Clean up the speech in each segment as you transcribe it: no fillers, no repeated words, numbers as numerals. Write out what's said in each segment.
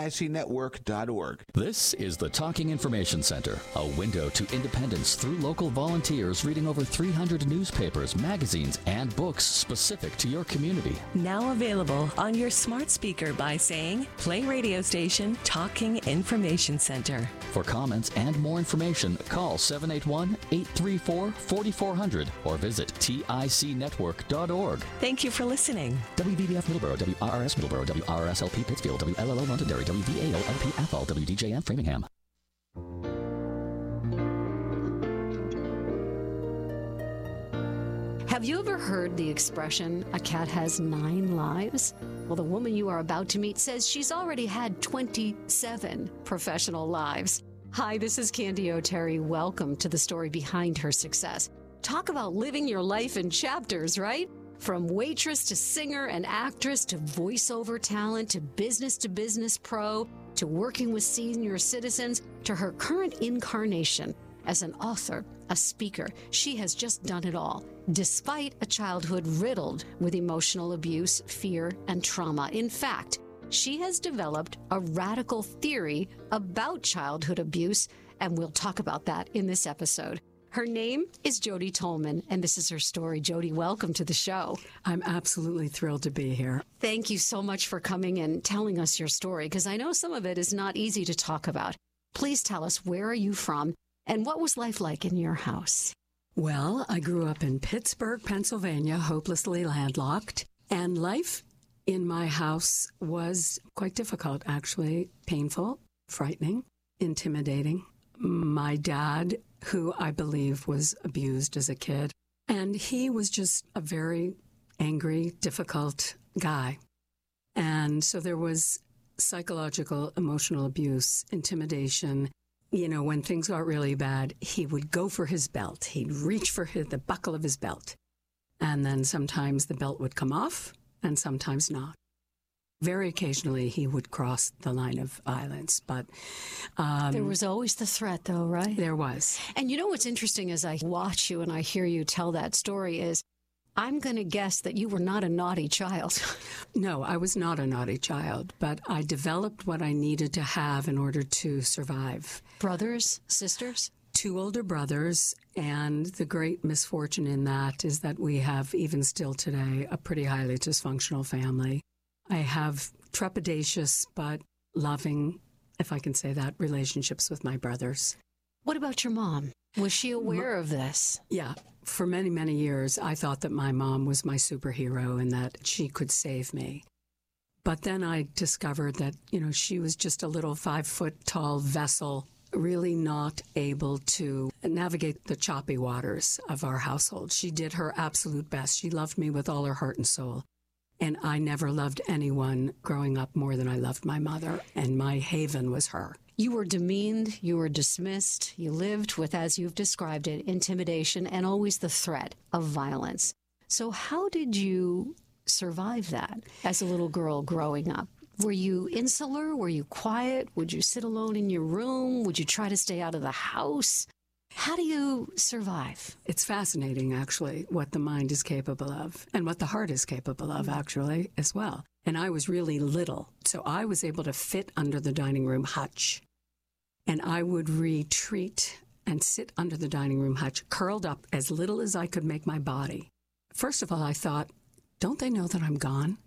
TICnetwork.org. This is the Talking Information Center, a window to independence through local volunteers reading over 300 newspapers, magazines, and books specific to your community. Now available on your smart speaker by saying, play radio station Talking Information Center. For comments and more information, call 781-834-4400 or visit TICnetwork.org. Thank you for listening. WVBF Middleborough, WRRS Middleborough, WRSLP Pittsfield, WLLO Londonderry, WVAO-LP Athol, WDJM Framingham. Have you ever heard the expression, a cat has 9 lives? Well, the woman you are about to meet says she's already had 27 professional lives. Hi, this is Candy O'Terry. Welcome to the story behind her success. Talk about living your life in chapters, right? From waitress to singer and actress to voiceover talent to business pro to working with senior citizens to her current incarnation as an author, a speaker. She has just done it all, despite a childhood riddled with emotional abuse, fear, and trauma. In fact, she has developed a radical theory about childhood abuse, and we'll talk about that in this episode. Her name is Jody Tolman, and this is her story. Jody, welcome to the show. I'm absolutely thrilled to be here. Thank you so much for coming and telling us your story, because I know some of it is not easy to talk about. Please tell us, where are you from, and what was life like in your house? Well, I grew up in Pittsburgh, Pennsylvania, hopelessly landlocked, and life in my house was quite difficult, actually. Painful, frightening, intimidating. My dad, who I believe was abused as a kid, and he was just a very angry, difficult guy. And so there was psychological, emotional abuse, intimidation. You know, when things got really bad, he would go for his belt. He'd reach for the buckle of his belt. And then sometimes the belt would come off, and sometimes not. Very occasionally, he would cross the line of violence, but... there was always the threat, though, right? There was. And you know what's interesting as I watch you and I hear you tell that story is, I'm going to guess that you were not a naughty child. No, I was not a naughty child, but I developed what I needed to have in order to survive. Brothers, sisters? 2 older brothers, and the great misfortune in that is that we have, even still today, a pretty highly dysfunctional family. I have trepidatious but loving, if I can say that, relationships with my brothers. What about your mom? Was she aware of this? Yeah. For many, many years, I thought that my mom was my superhero and that she could save me. But then I discovered that, you know, she was just a little 5-foot-tall vessel, really not able to navigate the choppy waters of our household. She did her absolute best. She loved me with all her heart and soul. And I never loved anyone growing up more than I loved my mother, and my haven was her. You were demeaned, you were dismissed, you lived with, as you've described it, intimidation and always the threat of violence. So how did you survive that as a little girl growing up? Were you insular? Were you quiet? Would you sit alone in your room? Would you try to stay out of the house? How do you survive? It's fascinating, actually, what the mind is capable of and what the heart is capable of, actually, as well. And I was really little, so I was able to fit under the dining room hutch. And I would retreat and sit under the dining room hutch, curled up as little as I could make my body. First of all, I thought, don't they know that I'm gone?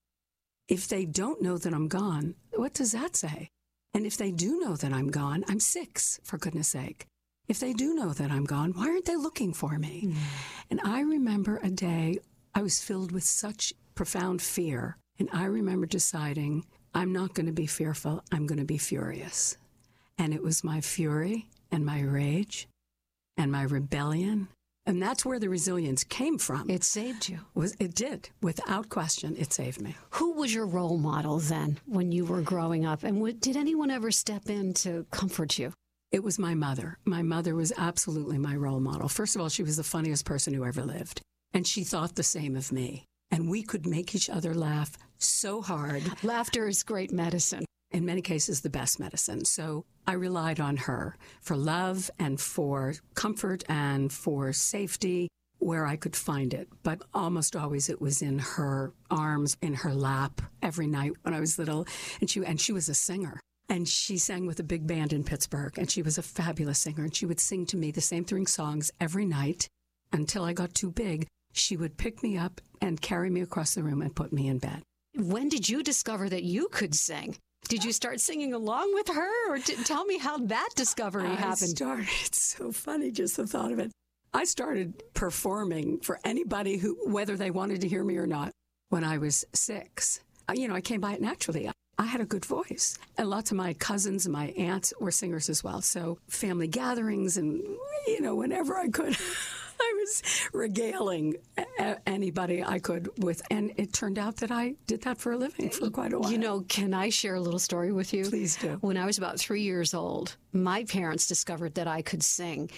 If they don't know that I'm gone, what does that say? And if they do know that I'm gone, I'm 6, for goodness sake. If they do know that I'm gone, why aren't they looking for me? And I remember a day I was filled with such profound fear. And I remember deciding, I'm not going to be fearful, I'm going to be furious. And it was my fury and my rage and my rebellion. And that's where the resilience came from. It saved you. It did. Without question, it saved me. Who was your role model then when you were growing up? And did anyone ever step in to comfort you? It was my mother. My mother was absolutely my role model. First of all, she was the funniest person who ever lived. And she thought the same of me. And we could make each other laugh so hard. Laughter is great medicine. In many cases, the best medicine. So I relied on her for love and for comfort and for safety where I could find it, but almost always it was in her arms, in her lap every night when I was little. And she was a singer. And she sang with a big band in Pittsburgh, and she was a fabulous singer. And she would sing to me the same 3 songs every night until I got too big. She would pick me up and carry me across the room and put me in bed. When did you discover that you could sing? Did you start singing along with her? Or tell me how that discovery happened. It's so funny, just the thought of it. I started performing for anybody whether they wanted to hear me or not, when I was 6. I came by it naturally. I had a good voice. And lots of my cousins and my aunts were singers as well. So family gatherings and, whenever I could, I was regaling anybody I could with. And it turned out that I did that for a living for quite a while. Can I share a little story with you? Please do. When I was about 3 years old, my parents discovered that I could sing.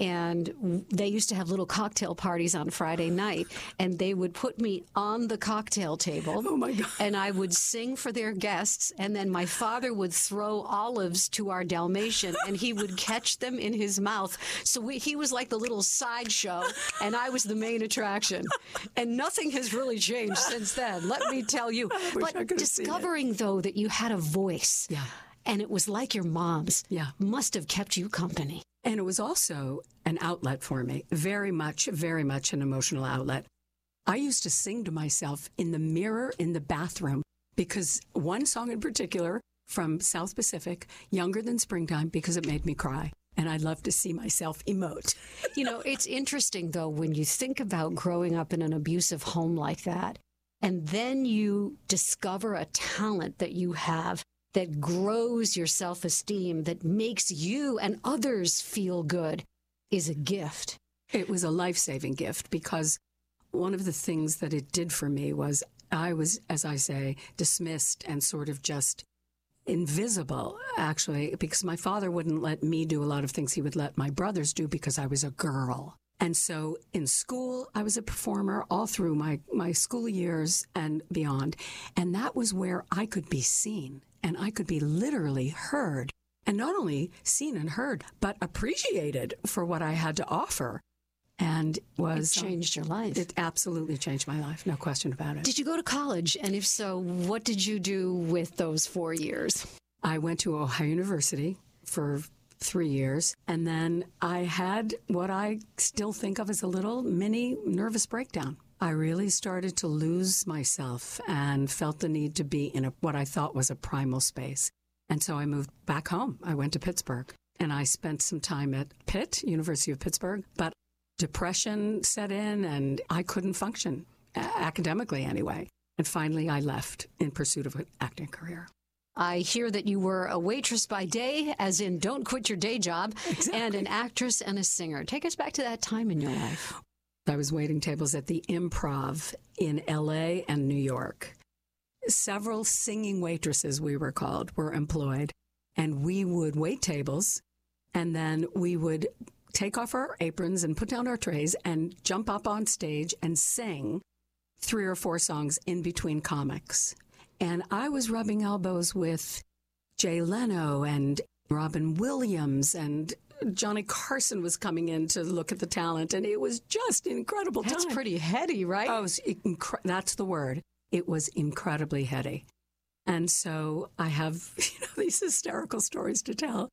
And they used to have little cocktail parties on Friday night, and they would put me on the cocktail table. Oh, my God. And I would sing for their guests, and then my father would throw olives to our Dalmatian, and he would catch them in his mouth. So he was like the little sideshow, and I was the main attraction. And nothing has really changed since then, let me tell you. But discovering, though, that you had a voice, and it was like your mom's, must have kept you company. And it was also an outlet for me, very much an emotional outlet. I used to sing to myself in the mirror in the bathroom because one song in particular from South Pacific, Younger Than Springtime, because it made me cry. And I love to see myself emote. It's interesting, though, when you think about growing up in an abusive home like that, and then you discover a talent that you have that grows your self-esteem, that makes you and others feel good, is a gift. It was a life-saving gift because one of the things that it did for me was I was, as I say, dismissed and sort of just invisible, actually, because my father wouldn't let me do a lot of things he would let my brothers do because I was a girl. And so in school, I was a performer all through my school years and beyond. And that was where I could be seen. And I could be literally heard, and not only seen and heard, but appreciated for what I had to offer. And it changed your life. It absolutely changed my life, no question about it. Did you go to college? And if so, what did you do with those 4 years? I went to Ohio University for 3 years, and then I had what I still think of as a little mini nervous breakdown. I really started to lose myself and felt the need to be in what I thought was a primal space. And so I moved back home. I went to Pittsburgh, and I spent some time at Pitt, University of Pittsburgh, but depression set in, and I couldn't function, academically anyway. And finally, I left in pursuit of an acting career. I hear that you were a waitress by day, as in don't quit your day job, and an actress and a singer. Take us back to that time in your life. I was waiting tables at the Improv in L.A. and New York. Several singing waitresses, we were called, were employed, and we would wait tables, and then we would take off our aprons and put down our trays and jump up on stage and sing 3 or 4 songs in between comics. And I was rubbing elbows with Jay Leno and Robin Williams, and Johnny Carson was coming in to look at the talent, and it was just an incredible time. That's pretty heady, right? Oh, that's the word. It was incredibly heady. And so I have these hysterical stories to tell,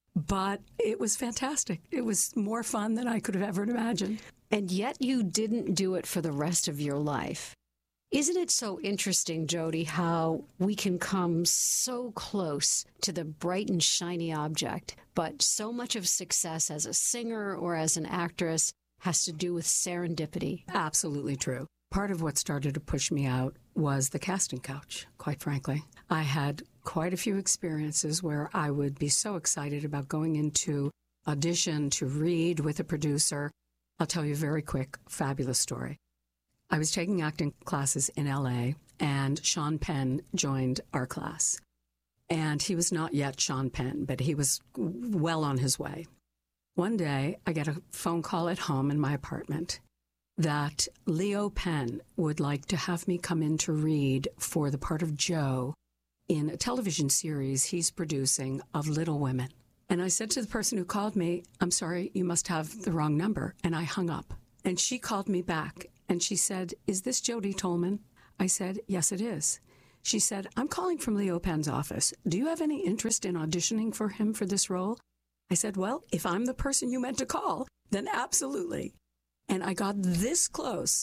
but it was fantastic. It was more fun than I could have ever imagined. And yet you didn't do it for the rest of your life. Isn't it so interesting, Jody, how we can come so close to the bright and shiny object, but so much of success as a singer or as an actress has to do with serendipity? Absolutely true. Part of what started to push me out was the casting couch, quite frankly. I had quite a few experiences where I would be so excited about going into audition to read with a producer. I'll tell you a very quick, fabulous story. I was taking acting classes in L.A., and Sean Penn joined our class. And he was not yet Sean Penn, but he was well on his way. One day, I get a phone call at home in my apartment that Leo Penn would like to have me come in to read for the part of Joe in a television series he's producing of Little Women. And I said to the person who called me, "I'm sorry, you must have the wrong number." And I hung up. And she called me back and she said, "Is this Jody Tolman?" I said, "Yes, it is." She said, "I'm calling from Leo Penn's office. Do you have any interest in auditioning for him for this role?" I said, "Well, if I'm the person you meant to call, then absolutely." And I got this close,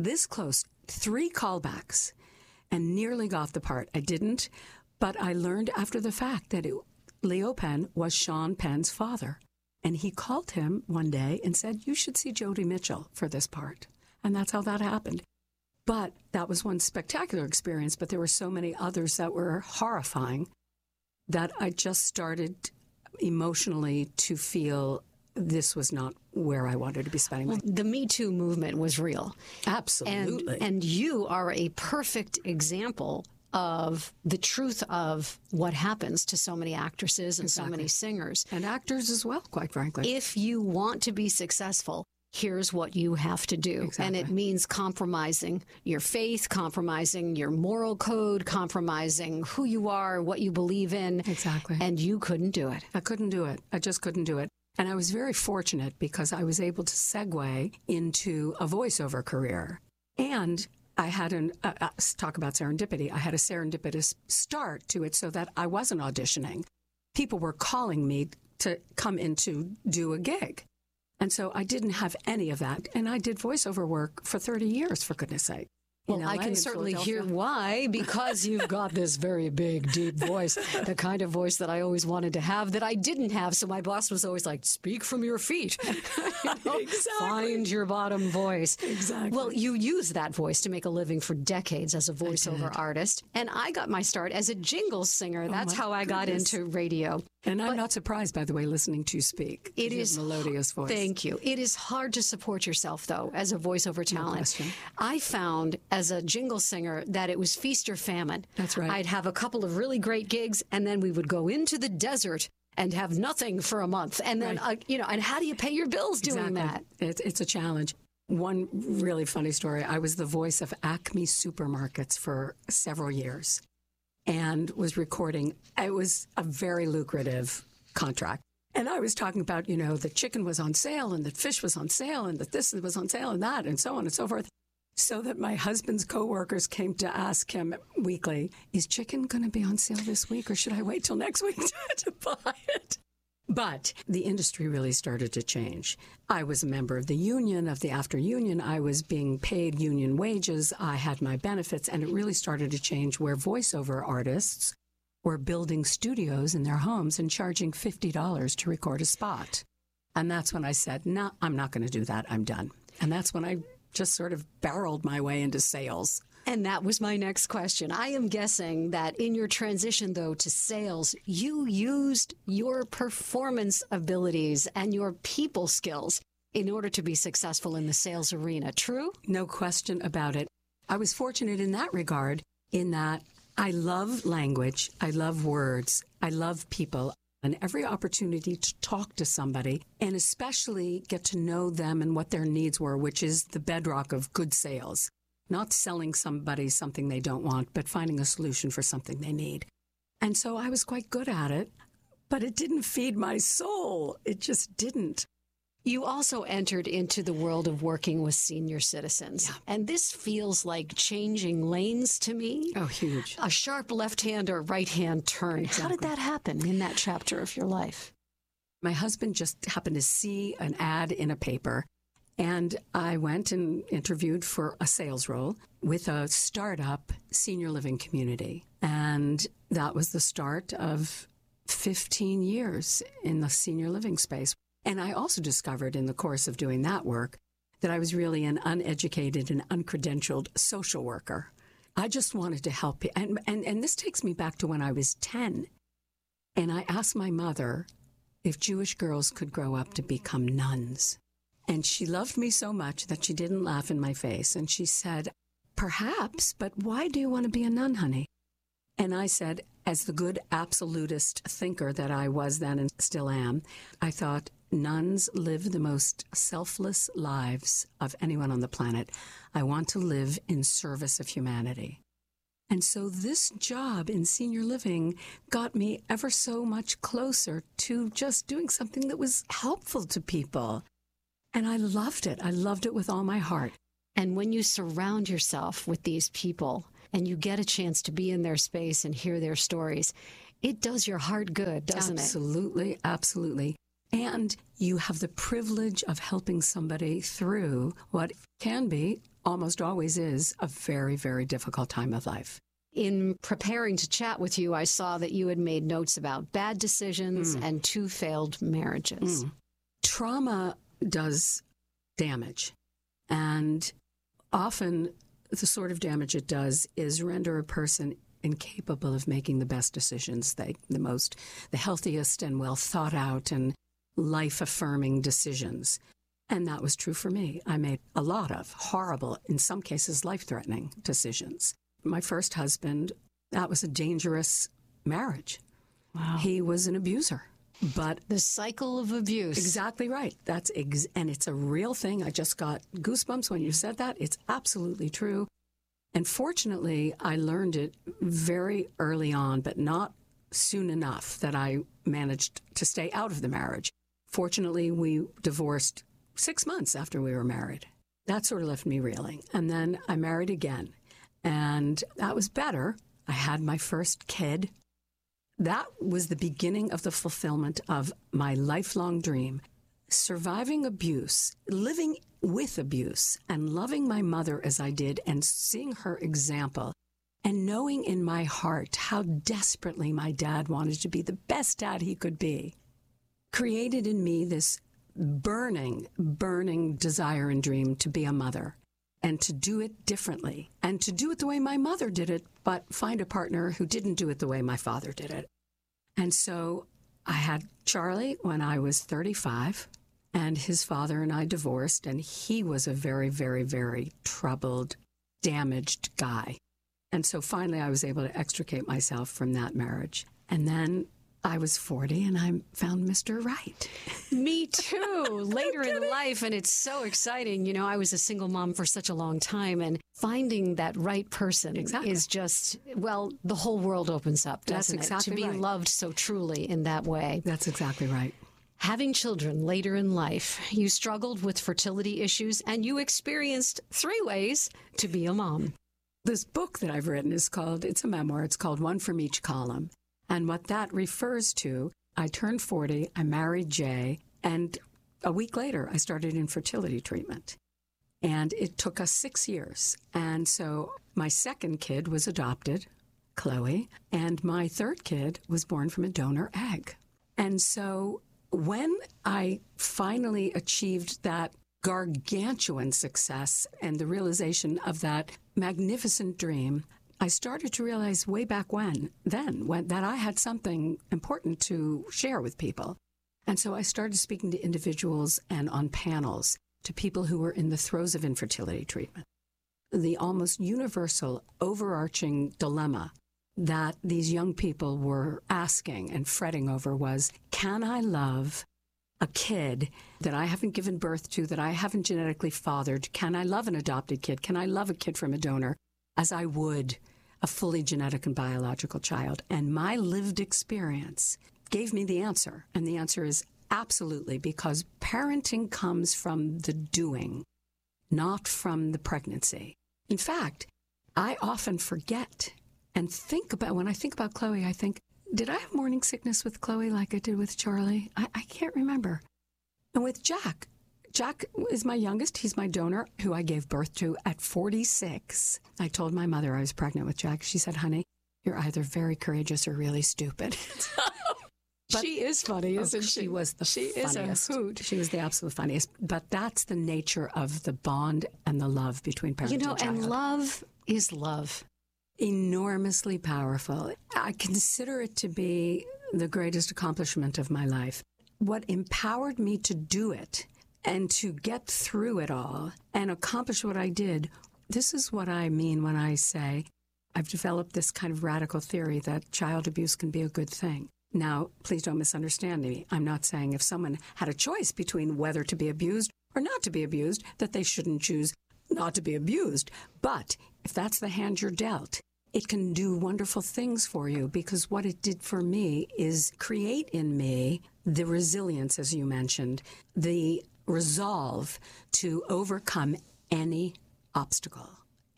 3 callbacks, and nearly got the part. I didn't, but I learned after the fact that Leo Penn was Sean Penn's father. And he called him one day and said, "You should see Jody Mitchell for this part." And that's how that happened. But that was one spectacular experience, but there were so many others that were horrifying that I just started emotionally to feel this was not where I wanted to be spending my time. The Me Too movement was real. Absolutely. And you are a perfect example of the truth of what happens to so many actresses and so many singers. And actors as well, quite frankly. If you want to be successful, here's what you have to do. Exactly. And it means compromising your faith, compromising your moral code, compromising who you are, what you believe in. Exactly. And you couldn't do it. I couldn't do it. I just couldn't do it. And I was very fortunate because I was able to segue into a voiceover career. And I had talk about serendipity. I had a serendipitous start to it so that I wasn't auditioning. People were calling me to come in to do a gig. And so I didn't have any of that. And I did voiceover work for 30 years, for goodness sake. Well, I can certainly hear why, because you've got this very big, deep voice, the kind of voice that I always wanted to have that I didn't have. So my boss was always like, "Speak from your feet." Exactly. Find your bottom voice. Exactly. Well, you used that voice to make a living for decades as a voiceover artist. And I got my start as a jingle singer. That's how I got into radio. And I'm not surprised, by the way, listening to you speak. It is a melodious voice. Thank you. It is hard to support yourself, though, as a voiceover talent. No question. I found as a jingle singer that it was feast or famine. That's right. I'd have a couple of really great gigs, and then we would go into the desert and have nothing for a month. And then, and how do you pay your bills doing that? It's a challenge. One really funny story. I was the voice of Acme Supermarkets for several years and was recording. It was a very lucrative contract. And I was talking about, the chicken was on sale and the fish was on sale and that this was on sale and that and so on and so forth. So that my husband's coworkers came to ask him weekly, "Is chicken going to be on sale this week or should I wait till next week to buy it?" But the industry really started to change. I was a member of the union, of the After Union. I was being paid union wages. I had my benefits. And it really started to change where voiceover artists were building studios in their homes and charging $50 to record a spot. And that's when I said, "No, I'm not going to do that. I'm done." And that's when I just sort of barreled my way into sales. And that was my next question. I am guessing that in your transition, though, to sales, you used your performance abilities and your people skills in order to be successful in the sales arena. True? No question about it. I was fortunate in that regard, in that I love language, I love words, I love people, and every opportunity to talk to somebody and especially get to know them and what their needs were, which is the bedrock of good sales. Not selling somebody something they don't want, but finding a solution for something they need. And so I was quite good at it, but it didn't feed my soul. It just didn't. You also entered into the world of working with senior citizens. Yeah. And this feels like changing lanes to me. Oh, huge. A sharp left-hand or right-hand turn. Exactly. How did that happen in that chapter of your life? My husband just happened to see an ad in a paper, and I went and interviewed for a sales role with a startup senior living community. And that was the start of 15 years in the senior living space. And I also discovered in the course of doing that work that I was really an uneducated and uncredentialed social worker. I just wanted to help people. And this takes me back to when I was 10. And I asked my mother if Jewish girls could grow up to become nuns. And she loved me so much that she didn't laugh in my face. And she said, "Perhaps, but why do you want to be a nun, honey?" And I said, as the good absolutist thinker that I was then and still am, I thought, nuns live the most selfless lives of anyone on the planet. I want to live in service of humanity. And so this job in senior living got me ever so much closer to just doing something that was helpful to people. And I loved it. I loved it with all my heart. And when you surround yourself with these people and you get a chance to be in their space and hear their stories, it does your heart good, doesn't it? Absolutely, absolutely. And you have the privilege of helping somebody through what can be, almost always is, a very, very difficult time of life. In preparing to chat with you, I saw that you had made notes about bad decisions and 2 failed marriages. Trauma does damage. And often the sort of damage it does is render a person incapable of making the best decisions, the healthiest and well thought out and life-affirming decisions. And that was true for me. I made a lot of horrible, in some cases life-threatening decisions. My first husband, that was a dangerous marriage. Wow. He was an abuser. But the cycle of abuse. Exactly right. And it's a real thing. I just got goosebumps when you said that. It's absolutely true. And fortunately, I learned it very early on, but not soon enough that I managed to stay out of the marriage. Fortunately, we divorced 6 months after we were married. That sort of left me reeling. And then I married again. And that was better. I had my first kid. That was the beginning of the fulfillment of my lifelong dream. Surviving abuse, living with abuse, and loving my mother as I did, and seeing her example, and knowing in my heart how desperately my dad wanted to be the best dad he could be, created in me this burning, burning desire and dream to be a mother, and to do it differently, and to do it the way my mother did it, but find a partner who didn't do it the way my father did it. And so I had Charlie when I was 35, and his father and I divorced, and he was a very, very, very troubled, damaged guy. And so finally I was able to extricate myself from that marriage. And then I was 40 and I found Mr. Right. Me too, later in life. And it's so exciting. You know, I was a single mom for such a long time, and finding that right person is just, well, the whole world opens up, doesn't it? To be loved so truly in that way. That's exactly right. Having children later in life, you struggled with fertility issues, and you experienced 3 ways to be a mom. This book that I've written it's a memoir. It's called One from Each Column. And what that refers to, I turned 40, I married Jay, and a week later, I started infertility treatment. And it took us 6 years. And so my second kid was adopted, Chloe, and my third kid was born from a donor egg. And so when I finally achieved that gargantuan success and the realization of that magnificent dream, I started to realize way back when that I had something important to share with people. And so I started speaking to individuals and on panels to people who were in the throes of infertility treatment. The almost universal overarching dilemma that these young people were asking and fretting over was, can I love a kid that I haven't given birth to, that I haven't genetically fathered? Can I love an adopted kid? Can I love a kid from a donor as I would a fully genetic and biological child? And my lived experience gave me the answer. And the answer is absolutely, because parenting comes from the doing, not from the pregnancy. In fact, I often forget and when I think about Chloe, I think, did I have morning sickness with Chloe like I did with Charlie? I can't remember. And with Jack is my youngest. He's my donor, who I gave birth to at 46. I told my mother I was pregnant with Jack. She said, honey, you're either very courageous or really stupid. But, she is funny, isn't she? She was the funniest. She is a hoot. She was the absolute funniest. But that's the nature of the bond and the love between parent and child. And love is love. Enormously powerful. I consider it to be the greatest accomplishment of my life. What empowered me to do it and to get through it all and accomplish what I did, this is what I mean when I say I've developed this kind of radical theory that child abuse can be a good thing. Now, please don't misunderstand me. I'm not saying if someone had a choice between whether to be abused or not to be abused, that they shouldn't choose not to be abused. But if that's the hand you're dealt, it can do wonderful things for you, because what it did for me is create in me the resilience, as you mentioned, the resolve to overcome any obstacle,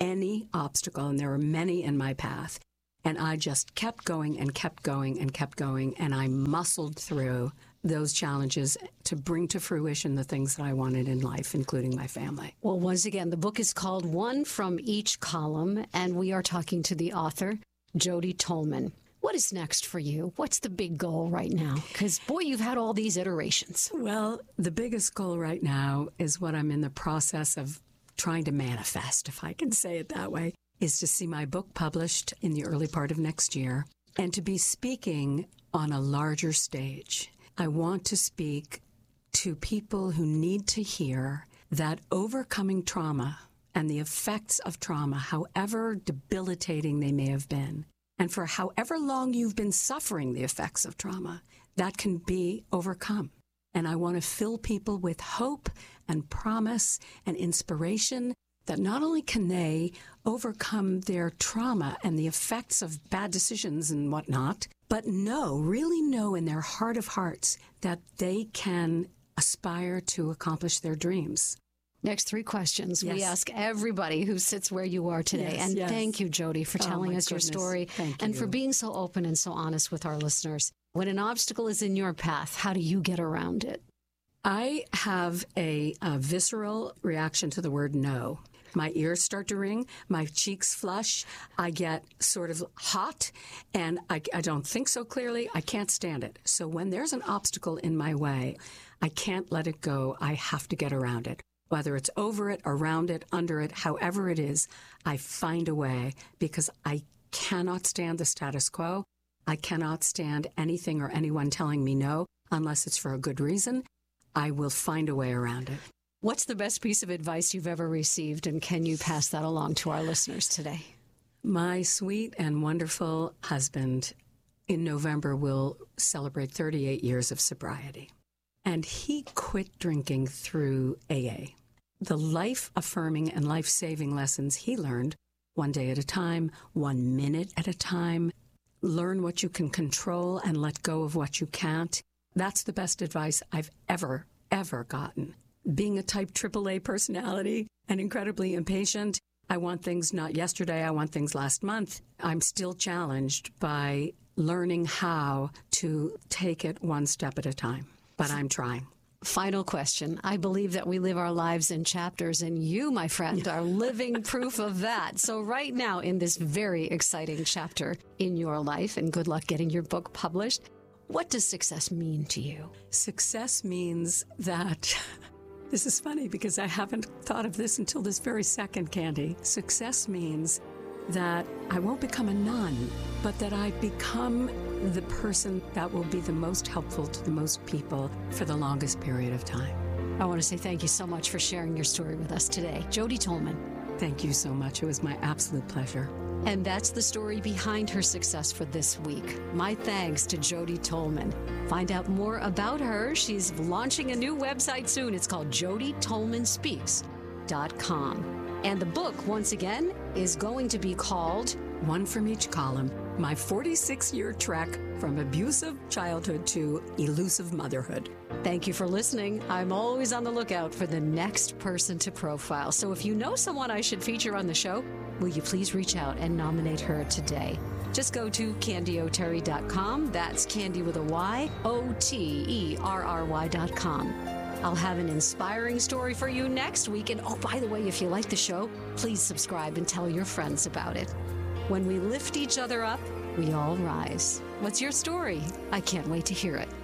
and there were many in my path. And I just kept going and kept going and kept going, and I muscled through those challenges to bring to fruition the things that I wanted in life, including my family. Well, once again, the book is called One from Each Column, and we are talking to the author, Jody Tolman. What is next for you? What's the big goal right now? Because, boy, you've had all these iterations. Well, the biggest goal right now is what I'm in the process of trying to manifest, if I can say it that way, is to see my book published in the early part of next year and to be speaking on a larger stage. I want to speak to people who need to hear that overcoming trauma and the effects of trauma, however debilitating they may have been, and for however long you've been suffering the effects of trauma, that can be overcome. And I want to fill people with hope and promise and inspiration that not only can they overcome their trauma and the effects of bad decisions and whatnot, but really know in their heart of hearts that they can aspire to accomplish their dreams. Next 3 questions. Yes. We ask everybody who sits where you are today. Yes, and thank you, Jody, for telling us your story. Thank and you. for being so open and so honest with our listeners. When an obstacle is in your path, how do you get around it? I have a visceral reaction to the word no. My ears start to ring, my cheeks flush, I get sort of hot, and I don't think so clearly. I can't stand it. So when there's an obstacle in my way, I can't let it go. I have to get around it. Whether it's over it, around it, under it, however it is, I find a way because I cannot stand the status quo. I cannot stand anything or anyone telling me no unless it's for a good reason. I will find a way around it. What's the best piece of advice you've ever received, and can you pass that along to our listeners today? My sweet and wonderful husband in November will celebrate 38 years of sobriety. And he quit drinking through AA. The life-affirming and life-saving lessons he learned, 1 day at a time, 1 minute at a time, learn what you can control and let go of what you can't. That's the best advice I've ever gotten. Being a type AAA personality and incredibly impatient, I want things not yesterday, I want things last month. I'm still challenged by learning how to take it one step at a time, but I'm trying. Final question. I believe that we live our lives in chapters, and you, my friend, are living proof of that. So right now, in this very exciting chapter in your life, and good luck getting your book published, what does success mean to you? Success means that... This is funny because I haven't thought of this until this very second, Candy. Success means that I won't become a nun, but that I become the person that will be the most helpful to the most people for the longest period of time. I want to say thank you so much for sharing your story with us today. Jody Tolman. Thank you so much. It was my absolute pleasure. And that's the story behind her success for this week. My thanks to Jody Tolman. Find out more about her. She's launching a new website soon. It's called JodyTolmanSpeaks.com. And the book, once again, is going to be called One from Each Column, my 46-year trek from abusive childhood to elusive motherhood. Thank you for listening. I'm always on the lookout for the next person to profile. So if you know someone I should feature on the show, will you please reach out and nominate her today? Just go to CandyOterry.com. That's Candy with a Y, OTERRY.com. I'll have an inspiring story for you next week. And oh, by the way, if you like the show, please subscribe and tell your friends about it. When we lift each other up, we all rise. What's your story? I can't wait to hear it.